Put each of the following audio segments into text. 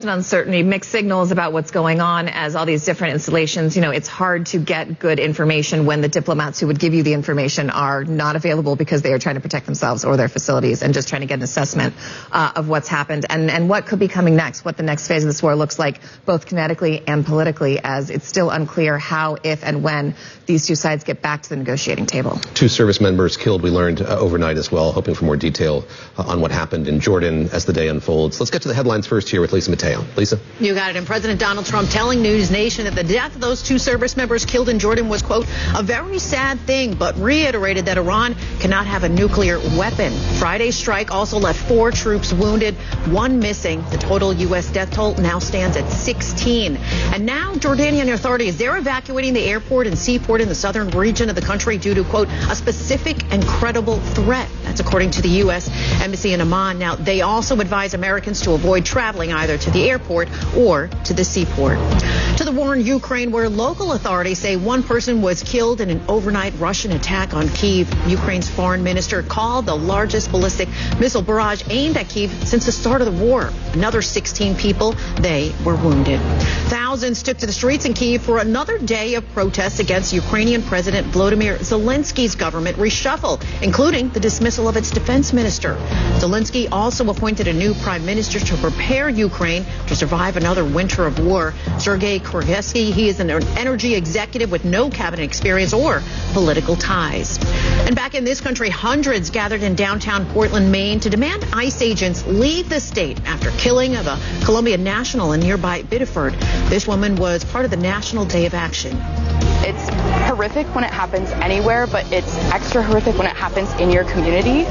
Uncertainty, mixed signals about what's going on as all these different installations, it's hard to get good information when the diplomats who would give you the information are not available because they are trying to protect themselves or their facilities and just trying to get an assessment of what's happened and what could be coming next, what the next phase of this war looks like, both kinetically and politically, as it's still unclear how, if, and when these two sides get back to the negotiating table. 2 service members killed, we learned overnight as well, hoping for more detail on what happened in Jordan as the day unfolds. Let's get to the headlines first here with Lisa Mateo. Lisa? You got it. And President Donald Trump telling News Nation that the death of those 2 service members killed in Jordan was, quote, a very sad thing, but reiterated that Iran cannot have a nuclear weapon. Friday's strike also left 4 troops wounded, 1 missing. The total U.S. death toll now stands at 16. And now Jordanian authorities, they're evacuating the airport and seaport in the southern region of the country due to, quote, a specific and credible threat. That's according to the U.S. Embassy in Amman. Now, they also advise Americans to avoid traveling either to the airport or to the seaport. To the war in Ukraine, where local authorities say 1 person was killed in an overnight Russian attack on Kyiv. Ukraine's foreign minister called the largest ballistic missile barrage aimed at Kyiv since the start of the war. Another 16 people, they were wounded. Thousands took to the streets in Kyiv for another day of protests against Ukrainian President Volodymyr Zelensky's government reshuffle, including the dismissal of its defense minister. Zelensky also appointed a new prime minister to prepare Ukraine to survive another winter of war. Sergei Kyrgyzsky, he is an energy executive with no cabinet experience or political ties. And back in this country, hundreds gathered in downtown Portland, Maine to demand ICE agents leave the state after killing of a Colombian national in nearby Biddeford. This woman was part of the National Day of Action. It's horrific when it happens anywhere, but it's extra horrific when it happens in your community.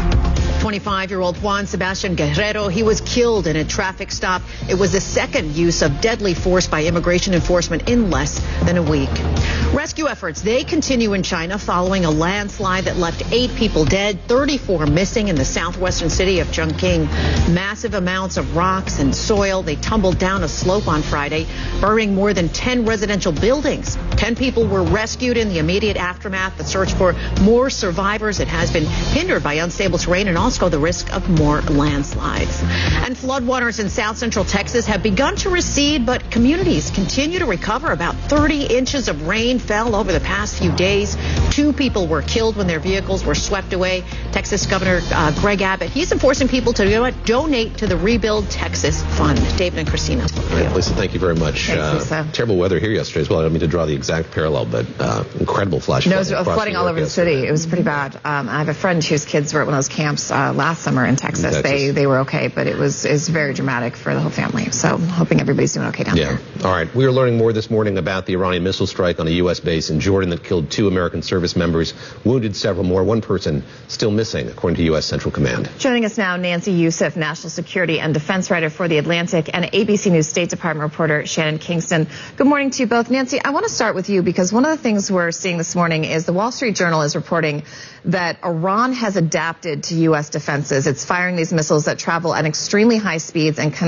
25-year-old Juan Sebastian Guerrero, he was killed in a traffic stop. It was the second use of deadly force by immigration enforcement in less than a week. Rescue efforts, they continue in China following a landslide that left 8 people dead, 34 missing in the southwestern city of Chongqing. Massive amounts of rocks and soil, they tumbled down a slope on Friday, burying more than 10 residential buildings. 10 people were rescued in the immediate aftermath. The search for more survivors, it has been hindered by unstable terrain and also the risk of more landslides. And floodwaters in south central Texas have begun to recede, but communities continue to recover. About 30 inches of rain fell over the past few days. 2 people were killed when their vehicles were swept away. Texas Governor Greg Abbott, he's enforcing people to donate to the Rebuild Texas Fund. David and Christina. Right, Lisa, thank you very much. Thanks, terrible weather here yesterday as well. I don't mean to draw the exact parallel, but incredible flash flooding. No, it was flooding all over the city. It was pretty bad. I have a friend whose kids were at one of those camps last summer in Texas. They were okay, but it was very dramatic for the whole family. So hoping everybody's doing okay down there. All right. We are learning more this morning about the Iranian missile strike on a U.S. base in Jordan that killed 2 American service members, wounded several more. 1 person still missing, according to U.S. Central Command. Joining us now, Nancy Youssef, national security and defense writer for The Atlantic, and ABC News State Department reporter Shannon Kingston. Good morning to you both. Nancy, I want to start with you because one of the things we're seeing this morning is the Wall Street Journal is reporting that Iran has adapted to U.S. defenses. It's firing these missiles that travel at extremely high speeds and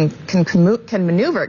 can maneuver,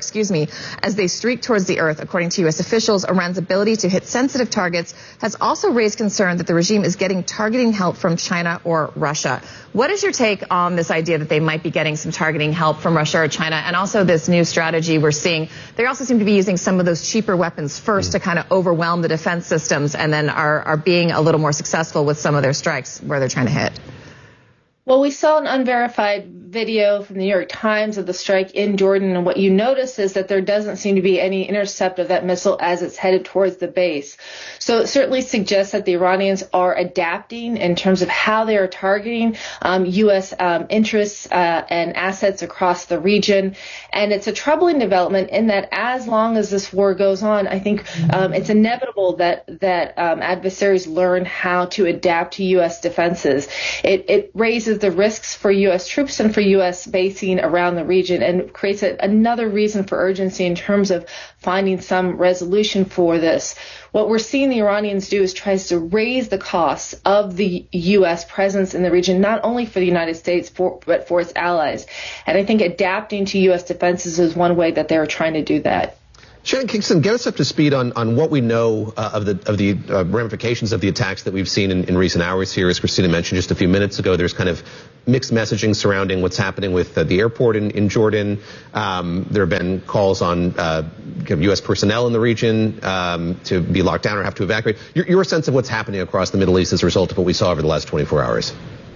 as they streak towards the earth. According to U.S. officials, Iran's ability to hit sensitive targets has also raised concern that the regime is getting targeting help from China or Russia. What is your take on this idea that they might be getting some targeting help from Russia or China, and also this new strategy we're seeing? They also seem to be using some of those cheaper weapons first to kind of overwhelm the defense systems and then are being a little more successful with some of their strikes where they're trying to hit. Well, we saw an unverified video from the New York Times of the strike in Jordan, and what you notice is that there doesn't seem to be any intercept of that missile as it's headed towards the base. So it certainly suggests that the Iranians are adapting in terms of how they are targeting U.S. interests and assets across the region. And it's a troubling development in that as long as this war goes on, I think it's inevitable that adversaries learn how to adapt to U.S. defenses. It raises the risks for U.S. troops and for U.S. basing around the region and creates another reason for urgency in terms of finding some resolution for this. What we're seeing the Iranians do is tries to raise the costs of the U.S. presence in the region, not only for the United States, but for its allies. And I think adapting to U.S. defenses is one way that they're trying to do that. Shannon Kingston, get us up to speed on what we know of the ramifications of the attacks that we've seen in recent hours here. As Christina mentioned just a few minutes ago, there's kind of mixed messaging surrounding what's happening with the airport in Jordan. There have been calls on U.S. personnel in the region to be locked down or have to evacuate. Your sense of what's happening across the Middle East as a result of what we saw over the last 24 hours?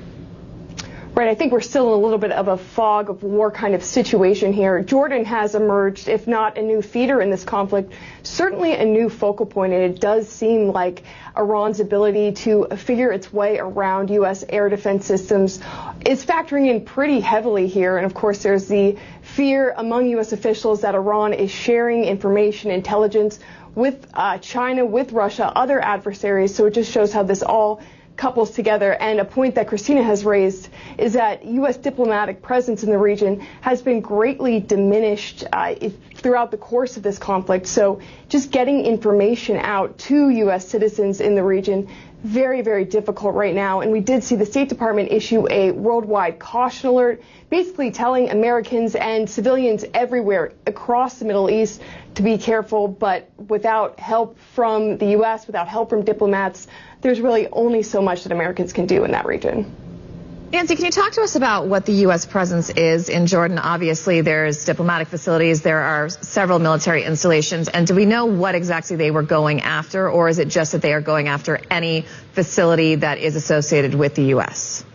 Right, I think we're still in a little bit of a fog of war kind of situation here. Jordan has emerged, if not a new feeder in this conflict, certainly a new focal point, and it does seem like Iran's ability to figure its way around U.S. air defense systems is factoring in pretty heavily here. And of course, there's the fear among U.S. officials that Iran is sharing information, intelligence with China, with Russia, other adversaries. So it just shows how this all couples together. And a point that Christina has raised is that U.S. diplomatic presence in the region has been greatly diminished throughout the course of this conflict. So just getting information out to U.S. citizens in the region, very, very difficult right now. And we did see the State Department issue a worldwide caution alert, basically telling Americans and civilians everywhere across the Middle East to be careful. But without help from the U.S., without help from diplomats, there's really only so much that Americans can do in that region. Nancy, can you talk to us about what the U.S. presence is in Jordan? Obviously, there's diplomatic facilities. There are several military installations. And do we know what exactly they were going after, or is it just that they are going after any facility that is associated with the U.S.?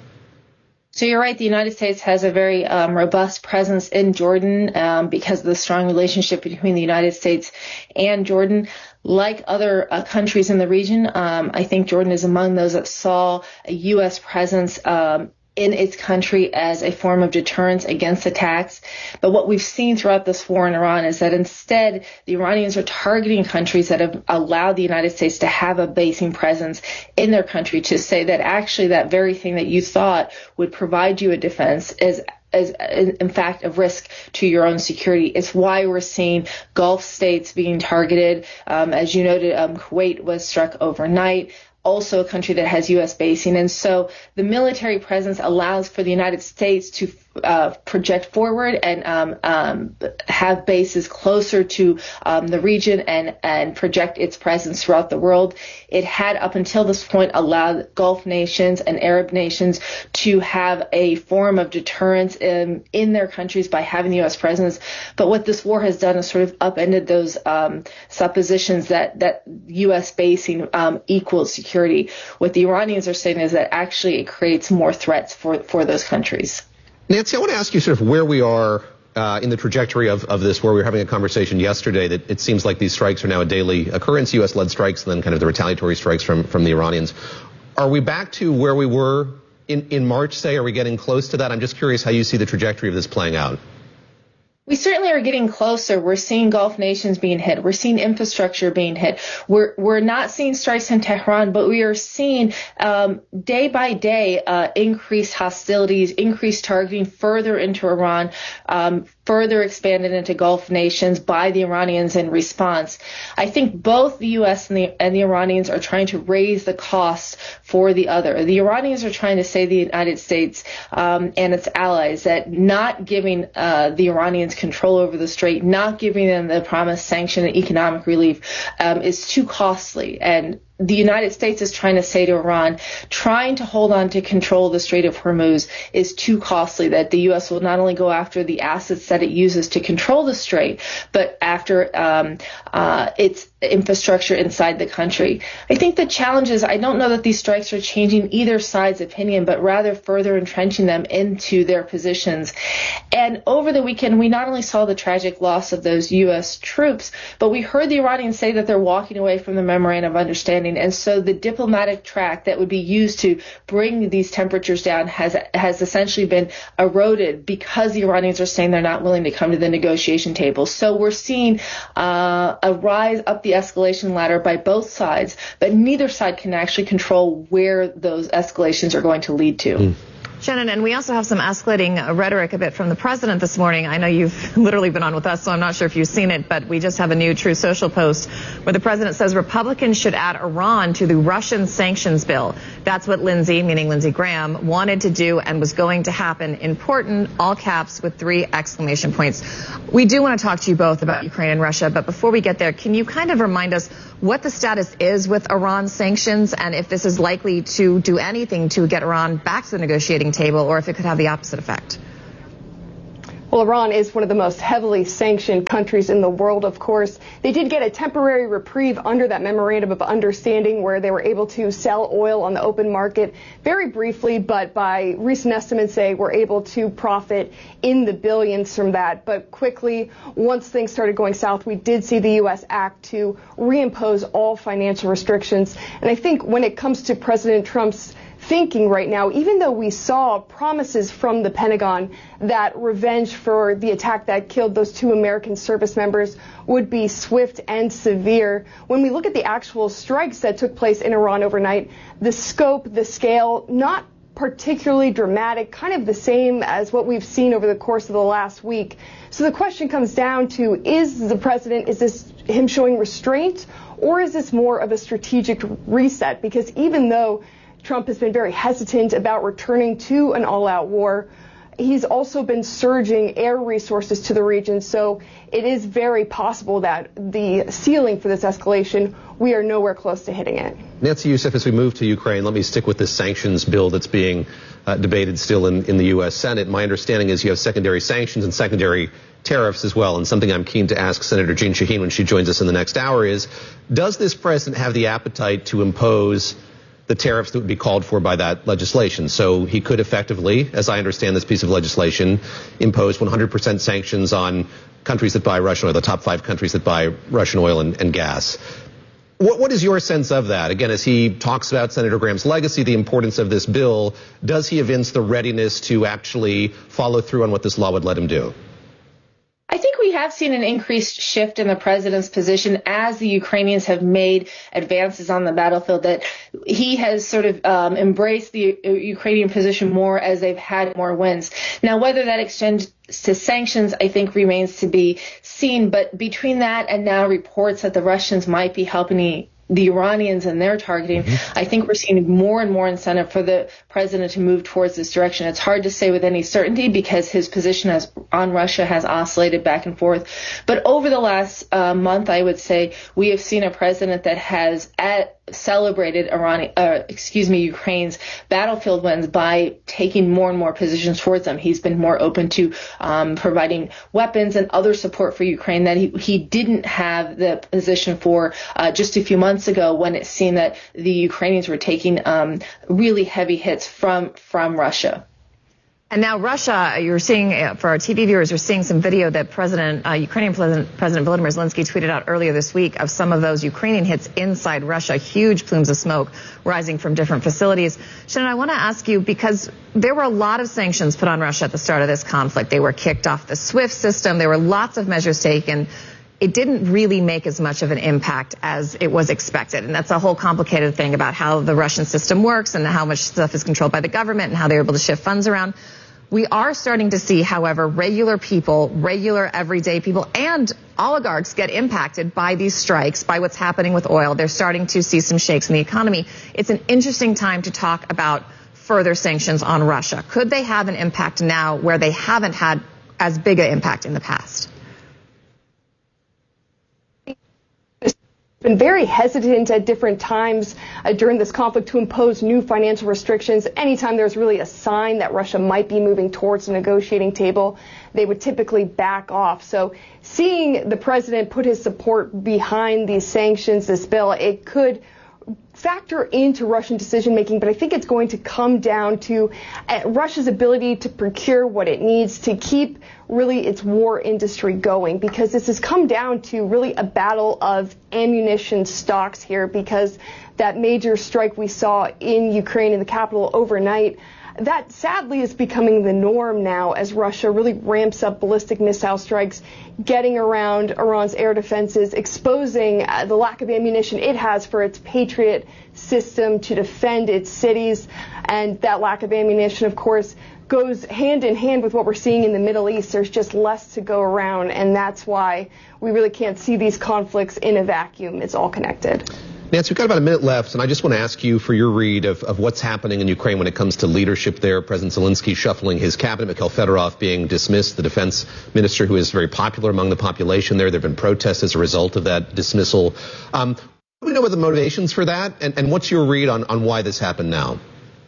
So you're right. The United States has a very robust presence in Jordan because of the strong relationship between the United States and Jordan. Like other countries in the region, I think Jordan is among those that saw a U.S. presence in its country as a form of deterrence against attacks. But what we've seen throughout this war in Iran is that instead the Iranians are targeting countries that have allowed the United States to have a basing presence in their country, to say that actually that very thing that you thought would provide you a defense is in fact a risk to your own security. It's why we're seeing Gulf states being targeted. As you noted, Kuwait was struck overnight, also a country that has U.S. basing. And so the military presence allows for the United States to project forward and have bases closer to the region and project its presence throughout the world. It had up until this point allowed Gulf nations and Arab nations to have a form of deterrence in their countries by having the U.S. presence. But what this war has done is sort of upended those suppositions that U.S. basing equals security. What the Iranians are saying is that actually it creates more threats for those countries. Nancy, I want to ask you sort of where we are in the trajectory of this war. We were having a conversation yesterday that it seems like these strikes are now a daily occurrence, U.S.-led strikes, and then kind of the retaliatory strikes from the Iranians. Are we back to where we were in March, say? Are we getting close to that? I'm just curious how you see the trajectory of this playing out. We certainly are getting closer. We're seeing Gulf nations being hit. We're seeing infrastructure being hit. We're not seeing strikes in Tehran, but we are seeing day by day increased hostilities, increased targeting further into Iran, further expanded into Gulf nations by the Iranians in response. I think both the U.S. and the Iranians are trying to raise the cost for the other. The Iranians are trying to say to the United States and its allies that not giving the Iranians control over the strait, not giving them the promised sanction and economic relief is too costly. And the United States is trying to say to Iran, trying to hold on to control of the Strait of Hormuz is too costly, that the U.S. will not only go after the assets that it uses to control the strait, but after its infrastructure inside the country. I think the challenge is I don't know that these strikes are changing either side's opinion, but rather further entrenching them into their positions. And over the weekend, we not only saw the tragic loss of those U.S. troops, but we heard the Iranians say that they're walking away from the memorandum of understanding. And so the diplomatic track that would be used to bring these temperatures down has essentially been eroded because the Iranians are saying they're not willing to come to the negotiation table. So we're seeing a rise up the escalation ladder by both sides, but neither side can actually control where those escalations are going to lead to. Shannon, and we also have some escalating rhetoric a bit from the president this morning. I know you've literally been on with us, so I'm not sure if you've seen it, but we just have a new Truth Social post where the president says Republicans should add Iran to the Russian sanctions bill. That's what Lindsey, meaning Lindsey Graham, wanted to do and was going to happen. Important, all caps with 3 exclamation points. We do want to talk to you both about Ukraine and Russia, but before we get there, can you kind of remind us what the status is with Iran sanctions and if this is likely to do anything to get Iran back to the negotiating negotiating table, or if it could have the opposite effect. Well, Iran is one of the most heavily sanctioned countries in the world, of course. They did get a temporary reprieve under that memorandum of understanding where they were able to sell oil on the open market very briefly, but by recent estimates, they were able to profit in the billions from that. But quickly, once things started going south, we did see the U.S. act to reimpose all financial restrictions. And I think when it comes to President Trump's thinking right now, even though we saw promises from the Pentagon that revenge for the attack that killed those 2 American service members would be swift and severe, when we look at the actual strikes that took place in Iran overnight, the scope, the scale, not particularly dramatic, kind of the same as what we've seen over the course of the last week. So the question comes down to, is this him showing restraint, or is this more of a strategic reset? Because even though Trump has been very hesitant about returning to an all-out war, he's also been surging air resources to the region. So it is very possible that the ceiling for this escalation, we are nowhere close to hitting it. Nancy Youssef, as we move to Ukraine, let me stick with this sanctions bill that's being debated still in the U.S. Senate. My understanding is you have secondary sanctions and secondary tariffs as well. And something I'm keen to ask Senator Jeanne Shaheen when she joins us in the next hour is, does this president have the appetite to impose the tariffs that would be called for by that legislation? So he could effectively, as I understand this piece of legislation, impose 100% sanctions on countries that buy Russian oil, the top 5 countries that buy Russian oil and gas. What is your sense of that? Again, as he talks about Senator Graham's legacy, the importance of this bill, does he evince the readiness to actually follow through on what this law would let him do? I think we have seen an increased shift in the president's position as the Ukrainians have made advances on the battlefield, that he has sort of embraced the Ukrainian position more as they've had more wins. Now, whether that extends to sanctions, I think remains to be seen. But between that and now reports that the Russians might be helping the Iranians and their targeting, I think we're seeing more and more incentive for the president to move towards this direction. It's hard to say with any certainty because his position on Russia has oscillated back and forth. But over the last month, I would say we have seen a president that has celebrated Ukraine's battlefield wins by taking more and more positions towards them. He's been more open to providing weapons and other support for Ukraine that he didn't have the position for just a few months ago, when it seemed that the Ukrainians were taking really heavy hits from Russia. And now Russia, you're seeing, for our TV viewers, you're seeing some video that Ukrainian President Volodymyr Zelensky tweeted out earlier this week of some of those Ukrainian hits inside Russia, huge plumes of smoke rising from different facilities. Shannon, I want to ask you, because there were a lot of sanctions put on Russia at the start of this conflict. They were kicked off the SWIFT system. There were lots of measures taken. It didn't really make as much of an impact as it was expected. And that's a whole complicated thing about how the Russian system works and how much stuff is controlled by the government and how they're able to shift funds around. We are starting to see, however, regular people, regular everyday people, and oligarchs get impacted by these strikes, by what's happening with oil. They're starting to see some shakes in the economy. It's an interesting time to talk about further sanctions on Russia. Could they have an impact now where they haven't had as big an impact in the past? Been very hesitant at different times during this conflict to impose new financial restrictions. Anytime there's really a sign that Russia might be moving towards the negotiating table, they would typically back off. So seeing the president put his support behind these sanctions, this bill, it could factor into Russian decision making, but I think it's going to come down to Russia's ability to procure what it needs to keep really its war industry going, because this has come down to really a battle of ammunition stocks here, because that major strike we saw in Ukraine, in the capital overnight, that sadly is becoming the norm now as Russia really ramps up ballistic missile strikes, getting around Iran's air defenses, exposing the lack of ammunition it has for its Patriot system to defend its cities. And that lack of ammunition, of course, goes hand in hand with what we're seeing in the Middle East. There's just less to go around, and that's why we really can't see these conflicts in a vacuum. It's all connected. Nancy, we've got about a minute left, and I just want to ask you for your read of what's happening in Ukraine when it comes to leadership there. President Zelensky shuffling his cabinet, Mikhail Fedorov being dismissed, the defense minister who is very popular among the population there. There have been protests as a result of that dismissal. What do we know about the motivations for that, and what's your read on why this happened now?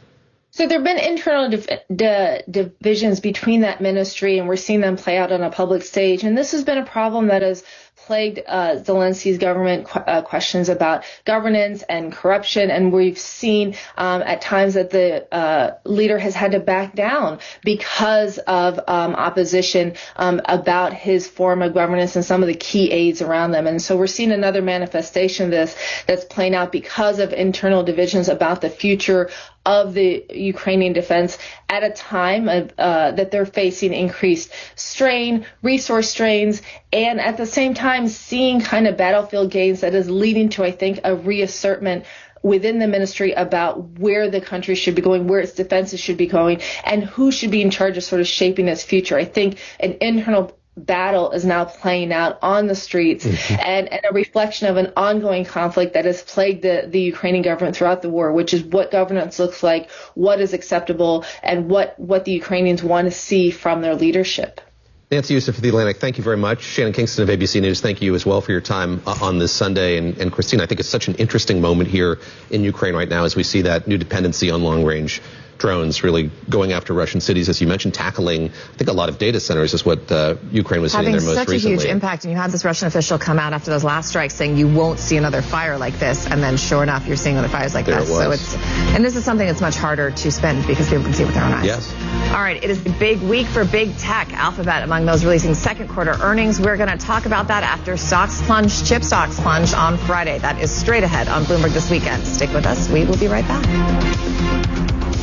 So there have been internal divisions between that ministry, and we're seeing them play out on a public stage. And this has been a problem that has plagued Zelensky's government, questions about governance and corruption. And we've seen at times that the leader has had to back down because of opposition about his form of governance and some of the key aides around them. And so we're seeing another manifestation of this that's playing out because of internal divisions about the future of the Ukrainian defense at a time that they're facing increased strain, resource strains, and at the same time seeing kind of battlefield gains that is leading to, I think, a reassertment within the ministry about where the country should be going, where its defenses should be going, and who should be in charge of sort of shaping its future. I think an internal battle is now playing out on the streets, and a reflection of an ongoing conflict that has plagued the Ukrainian government throughout the war, which is what governance looks like, what is acceptable, and what the Ukrainians want to see from their leadership. Nancy Youssef of The Atlantic, thank you very much. Shannon Kingston of ABC News, thank you as well for your time on this Sunday. And Christine, I think it's such an interesting moment here in Ukraine right now as we see that new dependency on long-range drones really going after Russian cities, as you mentioned, tackling, I think, a lot of data centers is what Ukraine was hitting there most recently. Having such a huge impact, and you had this Russian official come out after those last strikes saying you won't see another fire like this, and then sure enough, you're seeing other fires like this. So and this is something that's much harder to spin because people can see it with their own eyes. Yes. All right, it is a big week for big tech. Alphabet among those releasing second quarter earnings. We're going to talk about that after chip stocks plunge on Friday. That is straight ahead on Bloomberg This Weekend. Stick with us. We will be right back.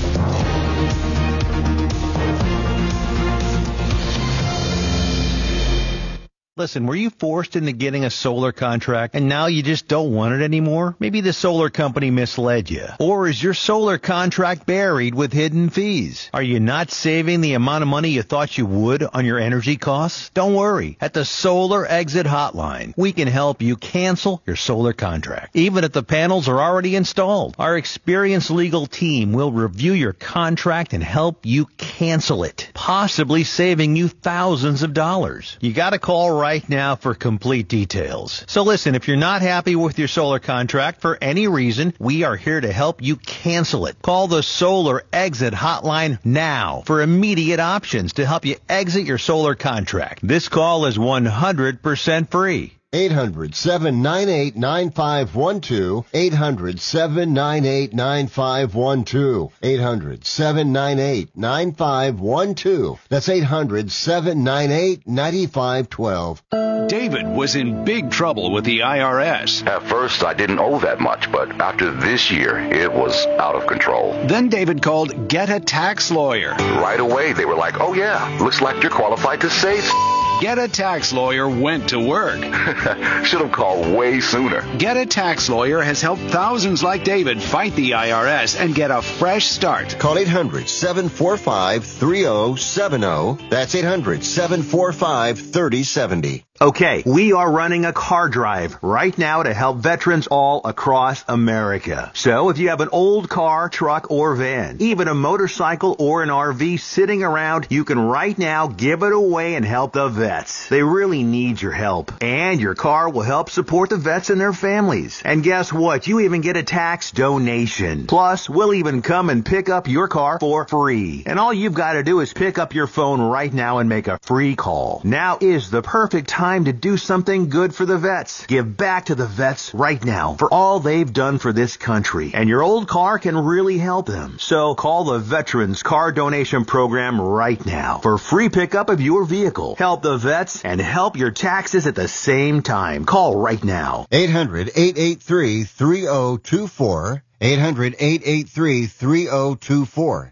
Listen, were you forced into getting a solar contract and now you just don't want it anymore? Maybe the solar company misled you. Or is your solar contract buried with hidden fees? Are you not saving the amount of money you thought you would on your energy costs? Don't worry. At the Solar Exit Hotline, we can help you cancel your solar contract, even if the panels are already installed. Our experienced legal team will review your contract and help you cancel it, possibly saving you thousands of dollars. You got to call right now for complete details. So listen, if you're not happy with your solar contract for any reason, we are here to help you cancel it. Call the Solar Exit Hotline now for immediate options to help you exit your solar contract. This call is 100% free. 800-798-9512. 800-798-9512. 800-798-9512. That's 800-798-9512. David was in big trouble with the IRS. At first, I didn't owe that much, but after this year, it was out of control. Then David called Get a Tax Lawyer. Right away, they were like, oh yeah, looks like you're qualified to save. Get a Tax Lawyer went to work. Should have called way sooner. Get a Tax Lawyer has helped thousands like David fight the IRS and get a fresh start. Call 800-745-3070. That's 800-745-3070. Okay, we are running a car drive right now to help veterans all across America. So if you have an old car, truck, or van, even a motorcycle or an RV sitting around, you can right now give it away and help the vets. They really need your help. And your car will help support the vets and their families. And guess what? You even get a tax donation. Plus, we'll even come and pick up your car for free. And all you've got to do is pick up your phone right now and make a free call. Now is the perfect time to do something good for the vets. Give back to the vets right now for all they've done for this country. And your old car can really help them. So call the Veterans Car Donation Program right now for free pickup of your vehicle. Help the vets and help your taxes at the same time. Call right now. 800-883-3024. 800-883-3024.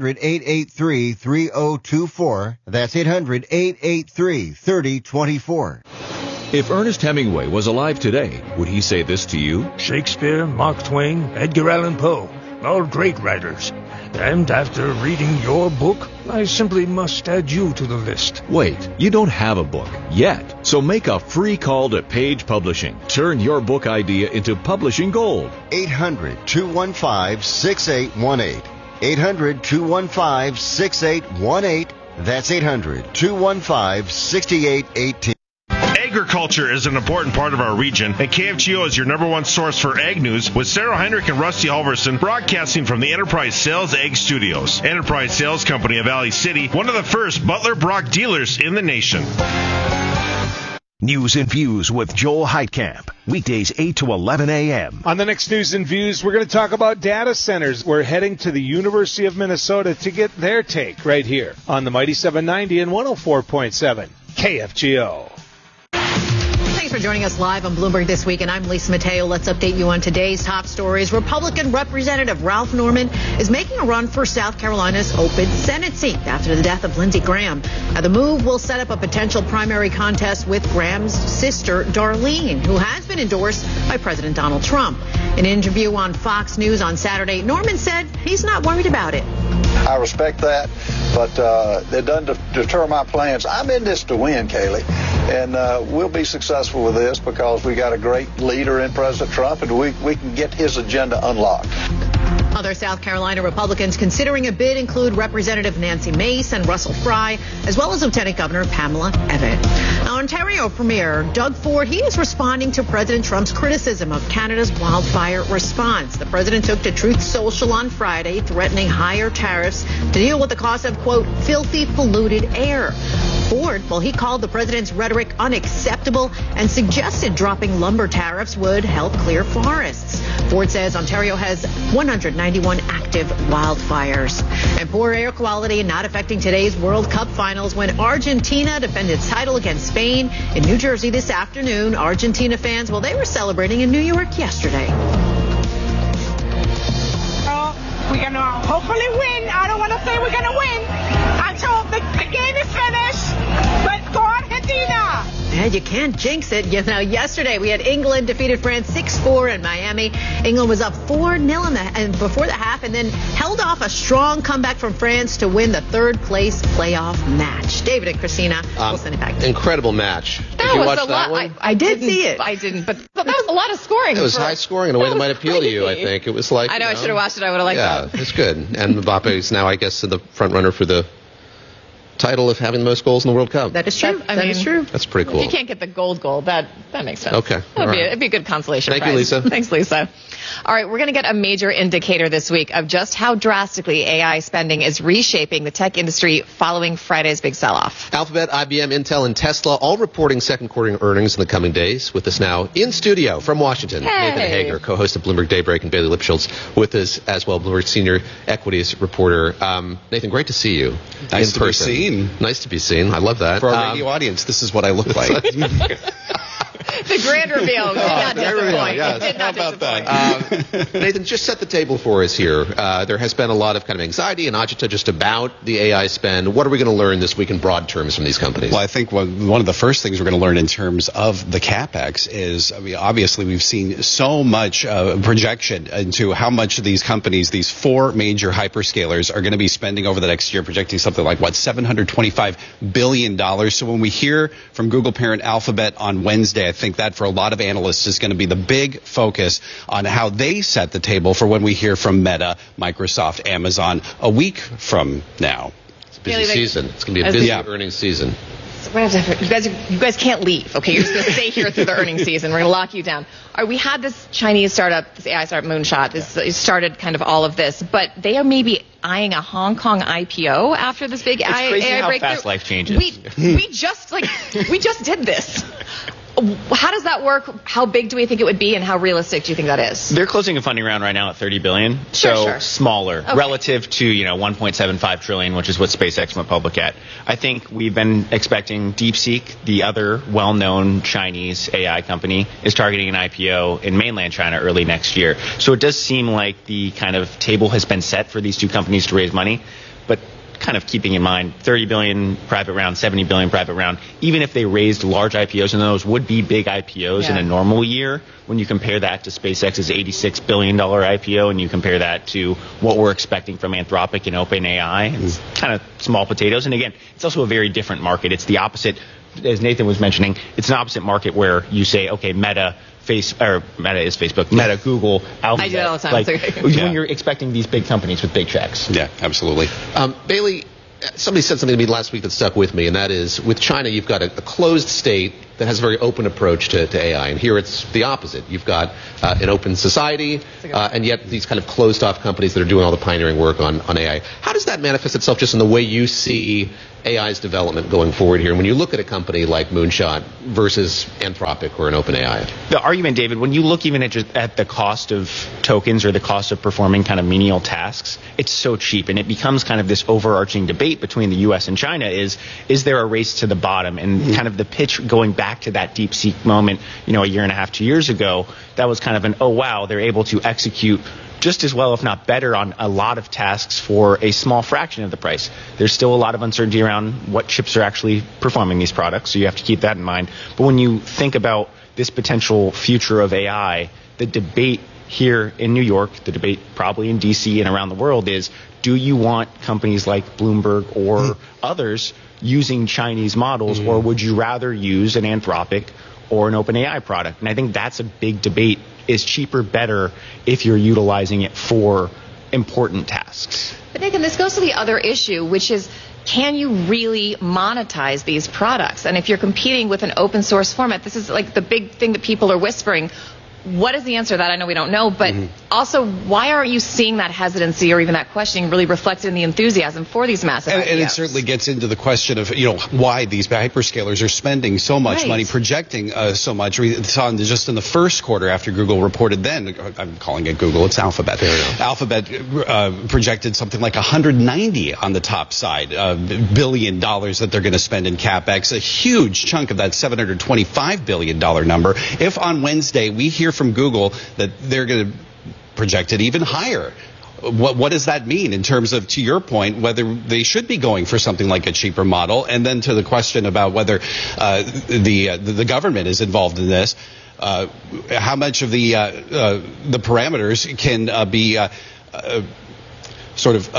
800-883-3024. That's 800-883-3024. If Ernest Hemingway was alive today, would he say this to you? Shakespeare, Mark Twain, Edgar Allan Poe, all great writers. And after reading your book, I simply must add you to the list. Wait, you don't have a book yet. So make a free call to Page Publishing. Turn your book idea into publishing gold. 800-215-6818. 800-215-6818. That's 800-215-6818. Egg Agriculture is an important part of our region, and KFGO is your #1 source for ag news, with Sarah Heinrich and Rusty Halverson broadcasting from the Enterprise Sales Ag Studios. Enterprise Sales Company of Valley City, one of the first Butler Brock dealers in the nation. News and Views with Joel Heitkamp. Weekdays 8 to 11 a.m. On the next News and Views, we're going to talk about data centers. We're heading to the University of Minnesota to get their take right here on the Mighty 790 and 104.7 KFGO. Thanks for joining us live on Bloomberg This Week, and I'm Lisa Mateo. Let's update you on today's top stories. Republican Representative Ralph Norman is making a run for South Carolina's open Senate seat after the death of Lindsey Graham. Now, the move will set up a potential primary contest with Graham's sister, Darlene, who has been endorsed by President Donald Trump. In an interview on Fox News on Saturday, Norman said he's not worried about it. I respect that, but it doesn't deter my plans. I'm in this to win, Kaylee, and we'll be successful with this because we got a great leader in President Trump, and we can get his agenda unlocked. Other South Carolina Republicans considering a bid include Representative Nancy Mace and Russell Fry, as well as Lieutenant Governor Pamela Evan. Now, Ontario Premier Doug Ford, he is responding to President Trump's criticism of Canada's wildfire response. The president took to Truth Social on Friday, threatening higher tariffs to deal with the cost of, quote, filthy, polluted air. Ford, well, he called the president's rhetoric unacceptable and suggested dropping lumber tariffs would help clear forests. Ford says Ontario has 191 active wildfires. And poor air quality not affecting today's World Cup finals when Argentina defended its title against Spain in New Jersey this afternoon. Argentina fans, well, they were celebrating in New York yesterday. We're going to hopefully win. I don't want to say we're going to win until the game is finished. But go Argentina! Yeah, you can't jinx it. You know, yesterday we had England defeated France 6-4 in Miami. England was up 4-0 before the half and then held off a strong comeback from France to win the third-place playoff match. David and Christina, we'll send it back to you. Incredible match. Did you watch that one? I did see it. I didn't, but that was a lot of scoring. It was high scoring in a way that might appeal to you, I think. It was like, I know, I should have watched it. I would have liked that. Yeah, it's good. And Mbappe is now, I guess, the front runner for the title of having the most goals in the World Cup. That is true. That is true. That's pretty cool. If you can't get the gold goal, that makes sense. Okay. It'd be a good consolation prize. Thank you, Lisa. Thanks, Lisa. All right, we're going to get a major indicator this week of just how drastically AI spending is reshaping the tech industry following Friday's big sell-off. Alphabet, IBM, Intel, and Tesla all reporting second quarter earnings in the coming days. With us now in studio from Washington, Nathan Hager, co-host of Bloomberg Daybreak, and Bailey Lipschultz with us as well, Bloomberg senior equities reporter. Nathan, great to see you. Nice to be seen. Nice to be seen. I love that. For our radio audience, this is what I look like. The grand reveal did not disappoint. Yes. Did not How about that? Nathan, just set the table for us here. There has been a lot of kind of anxiety and agita just about the AI spend. What are we going to learn this week in broad terms from these companies? Well, I think one of the first things we're going to learn in terms of the CapEx is, obviously we've seen so much projection into how much these companies, these four major hyperscalers, are going to be spending over the next year, projecting something like, $725 billion. So when we hear from Google parent Alphabet on Wednesday, I think that for a lot of analysts is going to be the big focus on how they set the table for when we hear from Meta, Microsoft, Amazon a week from now. It's a busy season. It's going to be a busy earnings season. You guys can't leave, okay? You're just going to stay here through the earnings season. We're going to lock you down. All right, we had this Chinese startup, this AI startup, Moonshot. It started kind of all of this, but they are maybe eyeing a Hong Kong IPO after this big AI breakthrough. It's crazy how fast life changes. We just did this. How does that work? How big do we think it would be, and how realistic do you think that is? They're closing a funding round right now at $30 billion, sure. Smaller relative to $1.75 trillion, which is what SpaceX went public at. I think we've been expecting DeepSeek, the other well-known Chinese AI company, is targeting an IPO in mainland China early next year. So it does seem like the kind of table has been set for these two companies to raise money, but kind of keeping in mind $30 billion private round, $70 billion private round, even if they raised large IPOs, and those would be big IPOs in a normal year, when you compare that to SpaceX's $86 billion IPO and you compare that to what we're expecting from Anthropic and OpenAI, it's kind of small potatoes. And again, it's also a very different market. It's the opposite, as Nathan was mentioning, it's an opposite market where you say, okay, Meta is Facebook, Meta, Google, Alphabet. I do that all the time. When you're expecting these big companies with big checks. Yeah, absolutely. Bailey, somebody said something to me last week that stuck with me, and that is, with China, you've got a closed state that has a very open approach to AI. And here it's the opposite. You've got an open society, and yet these kind of closed-off companies that are doing all the pioneering work on AI. How does that manifest itself just in the way you see AI's development going forward here? And when you look at a company like Moonshot versus Anthropic or an OpenAI? The argument, David, when you look even at the cost of tokens or the cost of performing kind of menial tasks, it's so cheap. And it becomes kind of this overarching debate between the U.S. and China is there a race to the bottom? And kind of the pitch going back to that DeepSeek moment, a year and a half, 2 years ago, that was kind of an, oh, wow, they're able to execute just as well, if not better, on a lot of tasks for a small fraction of the price. There's still a lot of uncertainty around what chips are actually performing these products, so you have to keep that in mind. But when you think about this potential future of AI, the debate here in New York, the debate probably in D.C. and around the world is, do you want companies like Bloomberg or others using Chinese models, or would you rather use an Anthropic or an OpenAI product? And I think that's a big debate. Is cheaper better if you're utilizing it for important tasks? But Nathan, this goes to the other issue, which is, can you really monetize these products? And if you're competing with an open source format, this is like the big thing that people are whispering. What is the answer to that? I know we don't know, but also, why aren't you seeing that hesitancy or even that questioning really reflected in the enthusiasm for these massive IPOs? And it certainly gets into the question of, why these hyperscalers are spending so much money, projecting so much. We saw just in the first quarter after Google reported then, I'm calling it Google, it's Alphabet. Alphabet projected something like 190 on the top side, $1 billion that they're going to spend in CapEx, a huge chunk of that $725 billion number. If on Wednesday we hear from Google that they're going to project it even higher, what does that mean in terms of, to your point, whether they should be going for something like a cheaper model? And then to the question about whether the government is involved in this, how much of the parameters can be sort of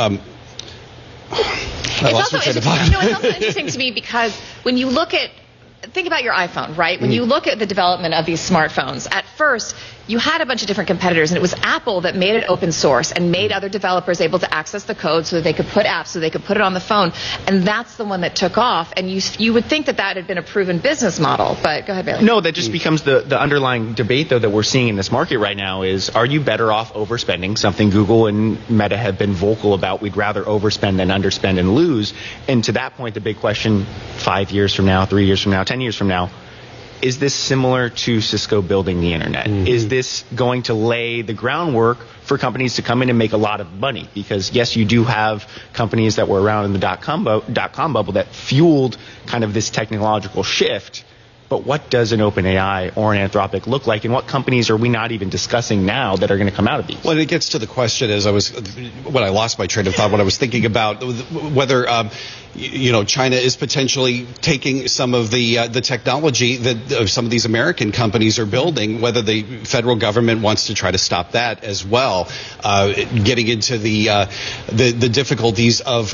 it's also interesting to me because when you look at, think about your iPhone, right? When you look at the development of these smartphones, at first you had a bunch of different competitors, and it was Apple that made it open source and made other developers able to access the code so that they could put apps, so they could put it on the phone, and that's the one that took off. And you would think that had been a proven business model, but go ahead, Bailey. No, that just becomes the underlying debate, though, that we're seeing in this market right now is, are you better off overspending? Something Google and Meta have been vocal about. We'd rather overspend than underspend and lose. And to that point, the big question 5 years from now, 3 years from now, 10 years from now, is this similar to Cisco building the internet? Is this going to lay the groundwork for companies to come in and make a lot of money? Because yes, you do have companies that were around in the dot-com bubble that fueled kind of this technological shift. But what does an OpenAI or an Anthropic look like, and what companies are we not even discussing now that are going to come out of these? Well, it gets to the question when I lost my train of thought, when I was thinking about whether China is potentially taking some of the technology that some of these American companies are building, whether the federal government wants to try to stop that as well, getting into the difficulties of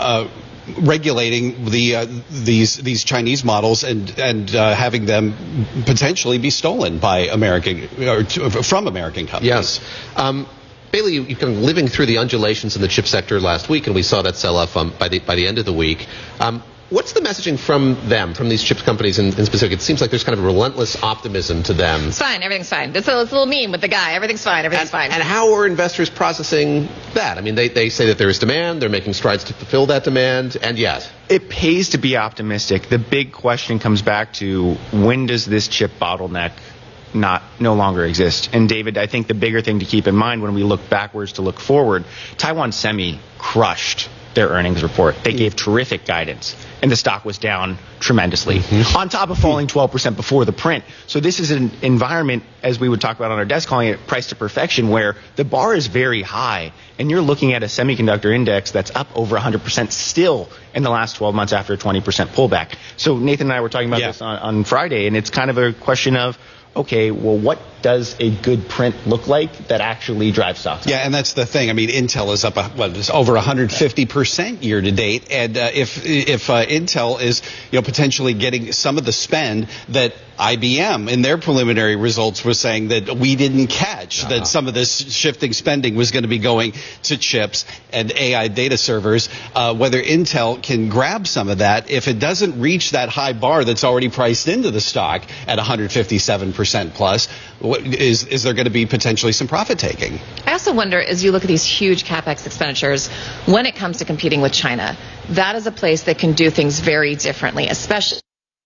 regulating these Chinese models and having them potentially be stolen by from American companies. Yes. Bailey, you've been living through the undulations in the chip sector last week, and we saw that sell-off by the end of the week. What's the messaging from them, from these chip companies in specific? It seems like there's kind of a relentless optimism to them. It's fine. Everything's fine. It's a little meme with the guy. Everything's fine. Everything's fine. And how are investors processing that? I mean, they say that there is demand. They're making strides to fulfill that demand, and yet it pays to be optimistic. The big question comes back to, when does this chip bottleneck no longer exist? And David, I think the bigger thing to keep in mind when we look backwards to look forward, Taiwan Semi crushed their earnings report. They gave terrific guidance, and the stock was down tremendously, on top of falling 12% before the print. So this is an environment, as we would talk about on our desk, calling it price to perfection, where the bar is very high, and you're looking at a semiconductor index that's up over 100% still in the last 12 months after a 20% pullback. So Nathan and I were talking about this on Friday, and it's kind of a question of, okay, well, what does a good print look like that actually drives stocks? Yeah, and that's the thing. I mean, Intel is up it's over 150% year to date, and if Intel is potentially getting some of the spend that IBM in their preliminary results was saying that we didn't catch, that some of this shifting spending was going to be going to chips and AI data servers, whether Intel can grab some of that. If it doesn't reach that high bar that's already priced into the stock at 157% plus, is there going to be potentially some profit taking? I also wonder, as you look at these huge capex expenditures, when it comes to competing with China, that is a place that can do things very differently, especially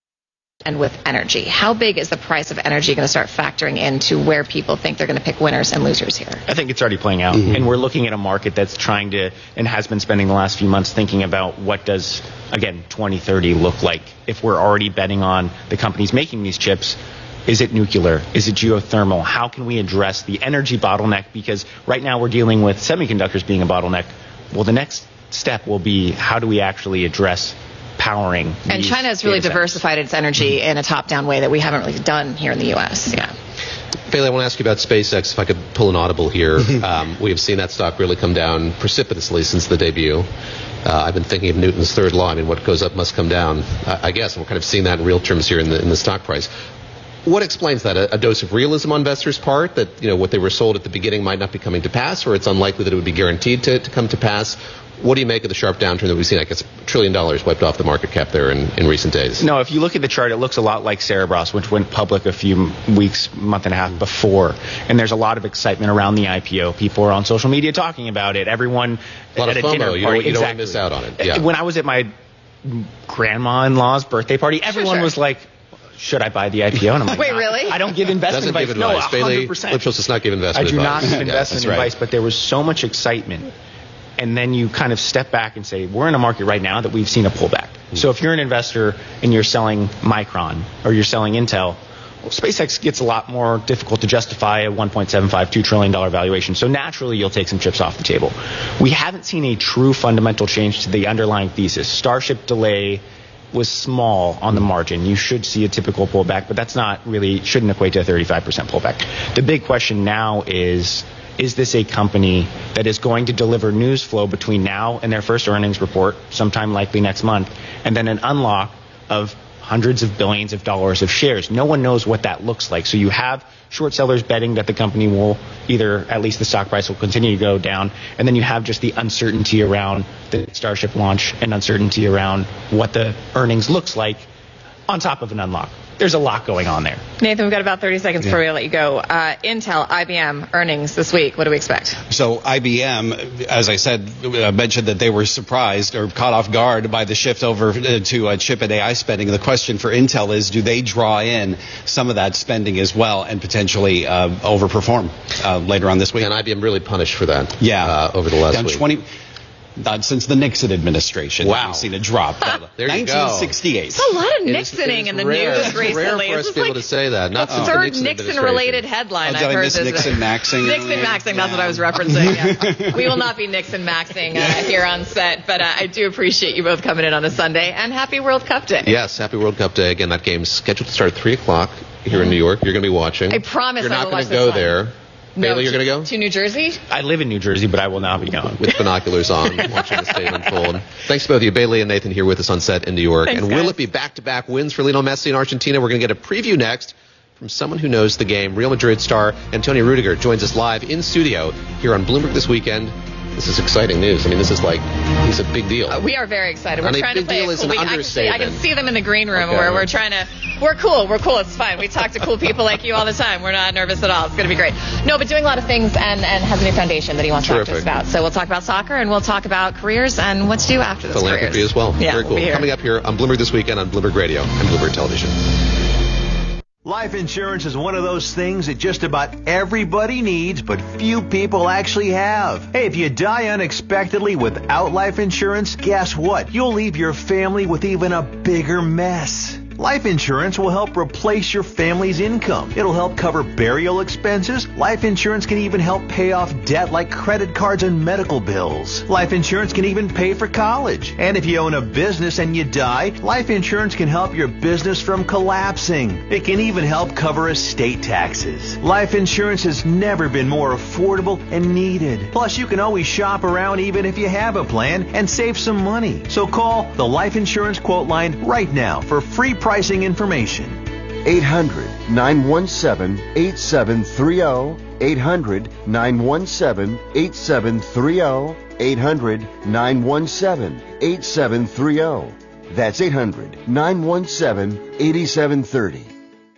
and with energy. How big is the price of energy going to start factoring into where people think they're going to pick winners and losers here? I think it's already playing out. And we're looking at a market that's trying to, and has been spending the last few months thinking about what does, again, 2030 look like if we're already betting on the companies making these chips. Is it nuclear? Is it geothermal? How can we address the energy bottleneck? Because right now we're dealing with semiconductors being a bottleneck. Well, the next step will be how do we actually address powering? And China has really diversified its energy in a top-down way that we haven't really done here in the U.S. Yeah. Bailey, I want to ask you about SpaceX, if I could pull an audible here. We have seen that stock really come down precipitously since the debut. I've been thinking of Newton's third law. I mean, what goes up must come down, I guess. And we're kind of seeing that in real terms here in the stock price. What explains that? A dose of realism on investors' part, that what they were sold at the beginning might not be coming to pass, or it's unlikely that it would be guaranteed to come to pass? What do you make of the sharp downturn that we've seen? I guess $1 trillion wiped off the market cap there in recent days. No, if you look at the chart, it looks a lot like Cerebras, which went public a few weeks, month and a half before. And there's a lot of excitement around the IPO. People are on social media talking about it. Everyone a lot at of a FOMO. dinner party. You don't want to miss out on it. Yeah. When I was at my grandma-in-law's birthday party, everyone was like, should I buy the IPO? And I'm like, wait, really? I don't give investment advice. Give advice. No, 100%. Bailey Lipschultz does not give investment advice. I do not give investment advice, right. But there was so much excitement. And then you kind of step back and say, we're in a market right now that we've seen a pullback. So if you're an investor and you're selling Micron or you're selling Intel, well, SpaceX gets a lot more difficult to justify a $1.75, $2 trillion valuation. So naturally, you'll take some chips off the table. We haven't seen a true fundamental change to the underlying thesis. Starship delay was small on the margin. You should see a typical pullback, but that's not really, shouldn't equate to a 35% pullback. The big question now is this a company that is going to deliver news flow between now and their first earnings report, sometime likely next month, and then an unlock of hundreds of billions of dollars of shares? No one knows what that looks like. So you have short sellers betting that the company will either, at least the stock price will continue to go down, and then you have just the uncertainty around the Starship launch and uncertainty around what the earnings looks like on top of an unlock. There's a lot going on there. Nathan, we've got about 30 seconds before we let you go. Intel, IBM earnings this week. What do we expect? So IBM, as I said, mentioned that they were surprised or caught off guard by the shift over to chip and AI spending. The question for Intel is, do they draw in some of that spending as well and potentially overperform later on this week? And IBM really punished for that. Yeah, over the last down week. 20. Not since the Nixon administration. Wow. We've seen a drop. There you 1968. There's a lot of Nixoning in the news recently. It's rare for us to be able to say that. Not the third Nixon-related headline I've heard. Nixon maxing. Nixon maxing, that's what I was referencing. Yeah. We will not be Nixon maxing here on set, but I do appreciate you both coming in on a Sunday, and happy World Cup Day. Yes, happy World Cup Day. Again, that game's scheduled to start at 3 o'clock here in New York. You're going to be watching. I promise You're I will not watch going to go this there. No, Bailey, you're going to go? To New Jersey? I live in New Jersey, but I will not be going. With binoculars on, watching the stadium unfold. Thanks to both of you. Bailey and Nathan here with us on set in New York. Thanks, and guys. will it be back-to-back wins for Lionel Messi in Argentina? We're going to get a preview next from someone who knows the game. Real Madrid star Antonio Rudiger joins us live in studio here on Bloomberg This Weekend. This is exciting news. I mean, this is like, he's a big deal. We are very excited. We're And a trying big to play deal it is cool. an I understatement. can see them in the green room where we're trying to. We're cool. It's fine. We talk to cool people like you all the time. We're not nervous at all. It's going to be great. No, but doing a lot of things and has a new foundation that he wants to talk to us about. So we'll talk about soccer and we'll talk about careers and what to do after this. Philanthropy as well. Yeah, very cool. we'll be Coming up here on Bloomberg This Weekend on Bloomberg Radio and Bloomberg Television. Life insurance is one of those things that just about everybody needs, but few people actually have. Hey, if you die unexpectedly without life insurance, guess what? You'll leave your family with even a bigger mess. Life insurance will help replace your family's income. It'll help cover burial expenses. Life insurance can even help pay off debt like credit cards and medical bills. Life insurance can even pay for college. And if you own a business and you die, life insurance can help your business from collapsing. It can even help cover estate taxes. Life insurance has never been more affordable and needed. Plus, you can always shop around even if you have a plan and save some money. So call the Life Insurance Quote Line right now for free pricing information. 800-917-8730. 800-917-8730. 800-917-8730. That's 800-917-8730.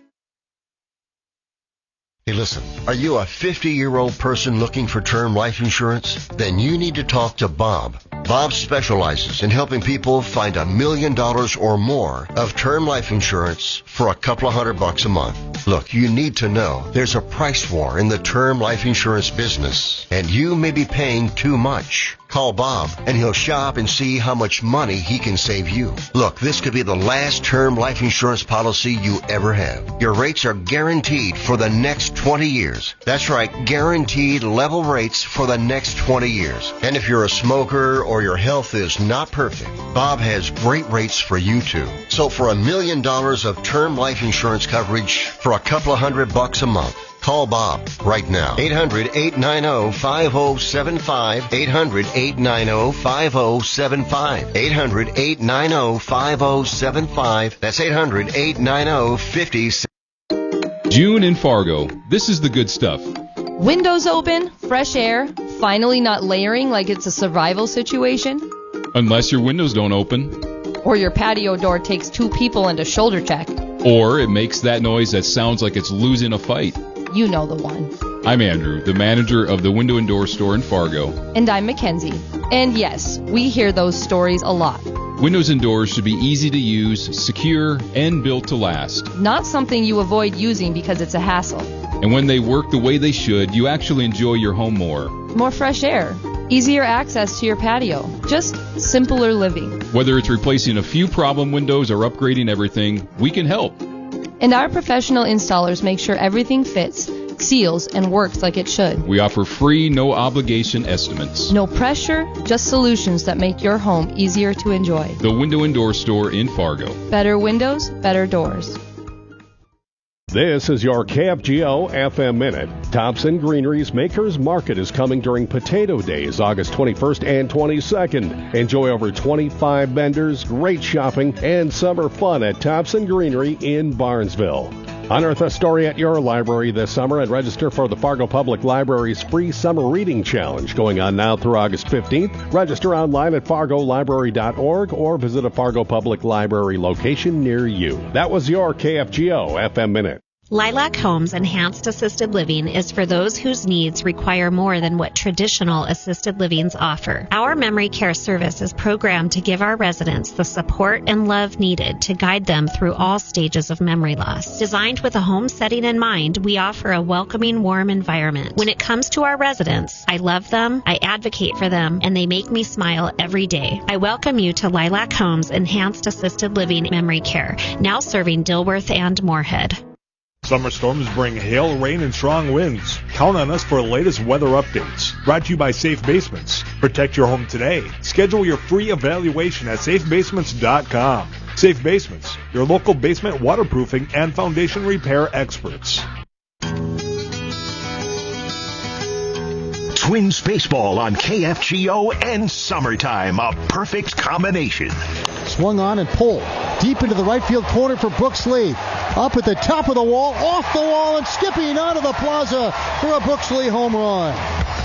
Hey, listen, are you a 50-year-old person looking for term life insurance? Then you need to talk to Bob. Bob specializes in helping people find $1 million or more of term life insurance for a couple of $100 a month. Look, you need to know there's a price war in the term life insurance business, and you may be paying too much. Call Bob, and he'll shop and see how much money he can save you. Look, this could be the last term life insurance policy you ever have. Your rates are guaranteed for the next 20 years. That's right, guaranteed level rates for the next 20 years. And if you're a smoker or your health is not perfect, Bob has great rates for you too. So for $1 million of term life insurance coverage for a couple of $100 a month, call Bob right now. 800-890-5075. 800-890-5075. 800-890-5075. That's 800-890-5075. June in Fargo. This is the good stuff. Windows open, fresh air, finally not layering like it's a survival situation. Unless your windows don't open. Or your patio door takes 2 people and a shoulder check. Or it makes that noise that sounds like it's losing a fight. You know the one. I'm Andrew, the manager of the Window and Door store in Fargo. And I'm Mackenzie. And yes, we hear those stories a lot. Windows and doors should be easy to use, secure, and built to last. Not something you avoid using because it's a hassle. And when they work the way they should, you actually enjoy your home more. More fresh air. Easier access to your patio. Just simpler living. Whether it's replacing a few problem windows or upgrading everything, we can help. And our professional installers make sure everything fits, seals, and works like it should. We offer free, no-obligation estimates. No pressure, just solutions that make your home easier to enjoy. The Window and Door store in Fargo. Better windows, better doors. This is your KFGO FM Minute. Thompson Greenery's Makers Market is coming during Potato Days, August 21st and 22nd. Enjoy over 25 vendors, great shopping, and summer fun at Thompson Greenery in Barnesville. Unearth a story at your library this summer and register for the Fargo Public Library's free summer reading challenge going on now through August 15th. Register online at fargolibrary.org or visit a Fargo Public Library location near you. That was your KFGO FM Minute. Lilac Homes Enhanced Assisted Living is for those whose needs require more than what traditional assisted livings offer. Our memory care service is programmed to give our residents the support and love needed to guide them through all stages of memory loss. Designed with a home setting in mind, we offer a welcoming, warm environment. When it comes to our residents, I love them, I advocate for them, and they make me smile every day. I welcome you to Lilac Homes Enhanced Assisted Living Memory Care, now serving Dilworth and Moorhead. Summer storms bring hail, rain, and strong winds. Count on us for the latest weather updates. Brought to you by Safe Basements. Protect your home today. Schedule your free evaluation at safebasements.com. Safe Basements, your local basement waterproofing and foundation repair experts. Twins baseball on KFGO and summertime, a perfect combination. Swung on and pulled deep into the right field corner for Brooks Lee. Up at the top of the wall, off the wall, and skipping out of the plaza for a Brooks Lee home run.